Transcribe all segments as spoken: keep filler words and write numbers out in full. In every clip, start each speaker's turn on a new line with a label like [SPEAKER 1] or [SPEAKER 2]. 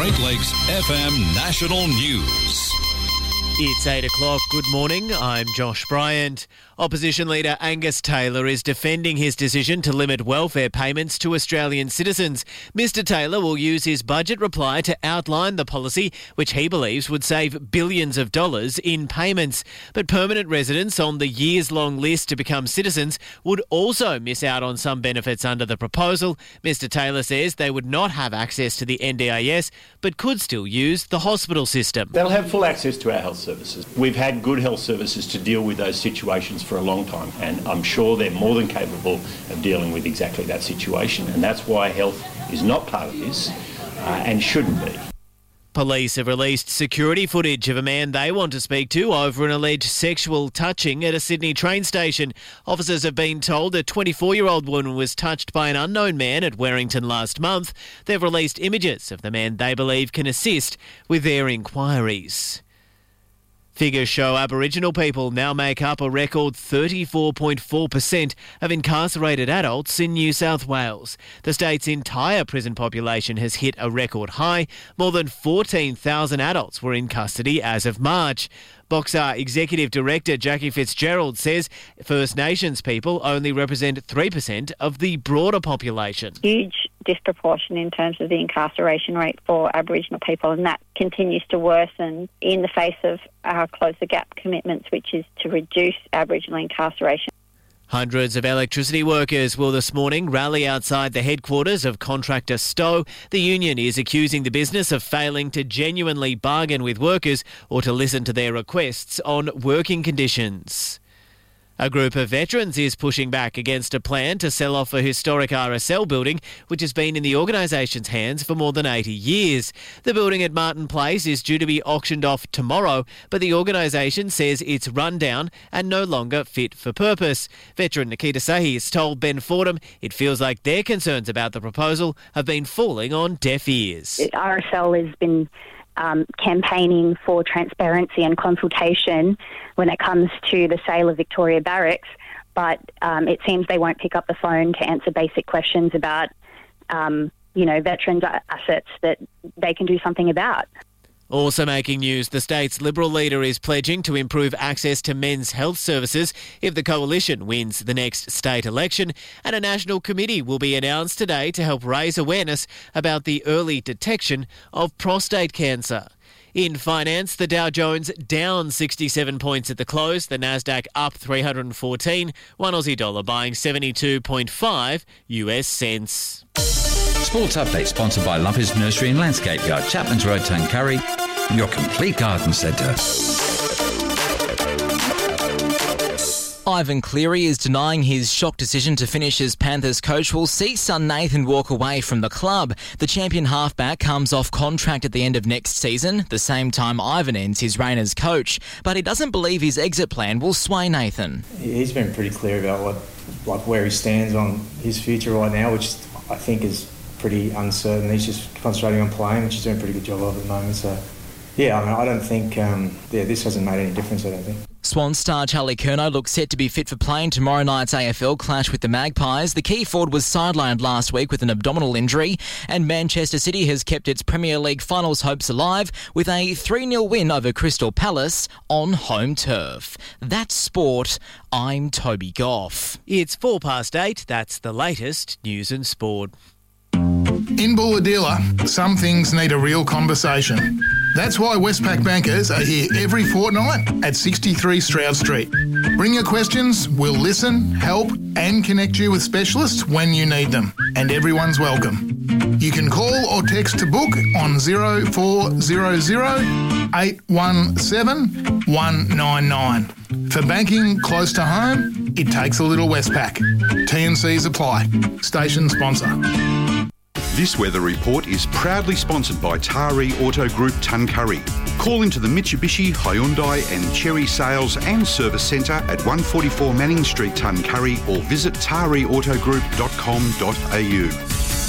[SPEAKER 1] Great Lakes F M National News.
[SPEAKER 2] It's eight o'clock. Good morning. I'm Josh Bryant. Opposition leader Angus Taylor is defending his decision to limit welfare payments to Australian citizens. Mister Taylor will use his budget reply to outline the policy, which he believes would save billions of dollars in payments. But permanent residents on the years-long list to become citizens would also miss out on some benefits under the proposal. Mister Taylor says they would not have access to the N D I S, but could still use the hospital system.
[SPEAKER 3] They'll have full access to our health services. We've had good health services to deal with those situations for a long time, and I'm sure they're more than capable of dealing with exactly that situation, and that's why health is not part of this uh, and shouldn't be.
[SPEAKER 2] Police have released security footage of a man they want to speak to over an alleged sexual touching at a Sydney train station. Officers have been told a twenty-four-year-old woman was touched by an unknown man at Werrington last month. They've released images of the man they believe can assist with their inquiries. Figures show Aboriginal people now make up a record thirty-four point four percent of incarcerated adults in New South Wales. The state's entire prison population has hit a record high. More than fourteen thousand adults were in custody as of March. Boxar Executive Director Jackie Fitzgerald says First Nations people only represent three percent of the broader population.
[SPEAKER 4] Huge disproportion in terms of the incarceration rate for Aboriginal people, and that continues to worsen in the face of our Close the Gap commitments, which is to reduce Aboriginal incarceration.
[SPEAKER 2] Hundreds of electricity workers will this morning rally outside the headquarters of contractor Stowe. The union is accusing the business of failing to genuinely bargain with workers or to listen to their requests on working conditions. A group of veterans is pushing back against a plan to sell off a historic R S L building which has been in the organisation's hands for more than eighty years. The building at Martin Place is due to be auctioned off tomorrow, but the organisation says it's run down and no longer fit for purpose. Veteran Nikita Sahi has told Ben Fordham it feels like their concerns about the proposal have been falling on deaf ears.
[SPEAKER 5] R S L has been Um, campaigning for transparency and consultation when it comes to the sale of Victoria Barracks, but um, it seems they won't pick up the phone to answer basic questions about, um, you know, veterans' assets that they can do something about.
[SPEAKER 2] Also making news, the state's Liberal leader is pledging to improve access to men's health services if the coalition wins the next state election, and a national committee will be announced today to help raise awareness about the early detection of prostate cancer. In finance, the Dow Jones down sixty-seven points at the close, the Nasdaq up three hundred fourteen, one Aussie dollar buying seventy-two point five U S cents.
[SPEAKER 6] Sports update sponsored by Lumpers Nursery and Landscape Yard, Chapman's Road, Tuncurry, your complete garden centre.
[SPEAKER 7] Ivan Cleary is denying his shock decision to finish as Panthers coach will see son Nathan walk away from the club. The champion halfback comes off contract at the end of next season, the same time Ivan ends his reign as coach, but he doesn't believe his exit plan will sway Nathan.
[SPEAKER 8] He's been pretty clear about what, like where he stands on his future right now, which I think is pretty uncertain. He's just concentrating on playing, which he's doing a pretty good job of at the moment. So, yeah, I mean, I don't think, um, yeah, this hasn't made any difference, I don't think.
[SPEAKER 7] Swan star Charlie Curnow looks set to be fit for play in tomorrow night's A F L clash with the Magpies. The key forward was sidelined last week with an abdominal injury, and Manchester City has kept its Premier League finals hopes alive with a three nil win over Crystal Palace on home turf. That's sport. I'm Toby Goff.
[SPEAKER 2] It's four past eight. That's the latest news and sport.
[SPEAKER 9] In Bulahdelah, some things need a real conversation. That's why Westpac bankers are here every fortnight at sixty-three Stroud Street. Bring your questions, we'll listen, help and connect you with specialists when you need them. And everyone's welcome. You can call or text to book on zero four zero zero eight one seven one nine nine. For banking close to home, it takes a little Westpac. T and Cs apply. Station sponsor.
[SPEAKER 10] This weather report is proudly sponsored by Taree Auto Group Tuncurry. Call into the Mitsubishi, Hyundai and Chery Sales and Service Centre at one forty-four Manning Street, Tuncurry, or visit taree auto group dot com dot a u.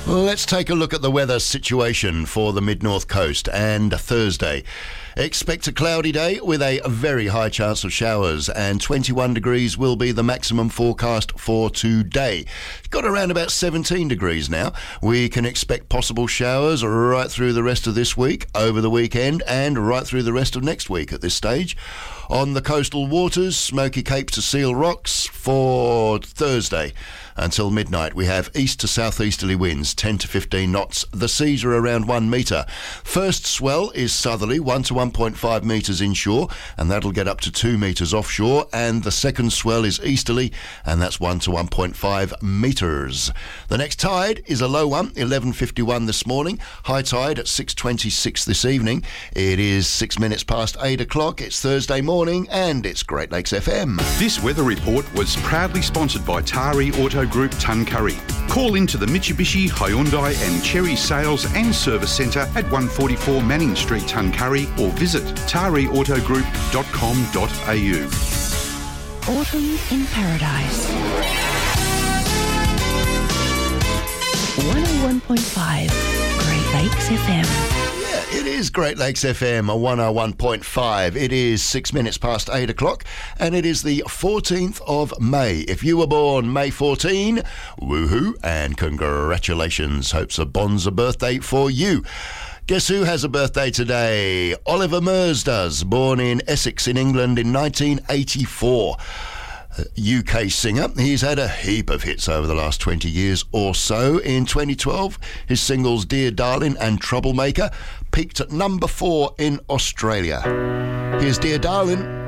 [SPEAKER 11] Let's take a look at the weather situation for the mid-north coast and Thursday. Expect a cloudy day with a very high chance of showers, and twenty-one degrees will be the maximum forecast for today. Got around about seventeen degrees now. We can expect possible showers right through the rest of this week, over the weekend, and right through the rest of next week at this stage. On the coastal waters, Smoky Cape to Seal Rocks for Thursday. Until midnight, we have east to southeasterly winds, ten to fifteen knots. The seas are around one metre. First swell is southerly, one to one point five metres inshore, and that'll get up to two metres offshore. And the second swell is easterly, and that's one to one point five metres. The next tide is a low one, eleven fifty-one this morning. High tide at six twenty-six this evening. It is six minutes past eight o'clock. It's Thursday morning, and it's Great Lakes F M.
[SPEAKER 10] This weather report was proudly sponsored by Tari Auto Group Tuncurry. Call into the Mitsubishi, Hyundai and Cherry Sales and Service Centre at one forty-four Manning Street, Tuncurry, or visit tari auto group dot com dot a u.
[SPEAKER 12] Autumn in Paradise. one oh one point five Great Lakes F M.
[SPEAKER 11] It is Great Lakes F M, one oh one point five. It is six minutes past eight o'clock, and it is the fourteenth of May. If you were born May fourteenth, woohoo, and congratulations. Hope's a bonza birthday for you. Guess who has a birthday today? Oliver Mers does, born in Essex in England in nineteen eighty-four. U K singer. He's had a heap of hits over the last twenty years or so. In twenty twelve, his singles Dear Darling and Troublemaker peaked at number four in Australia. Here's Dear Darling.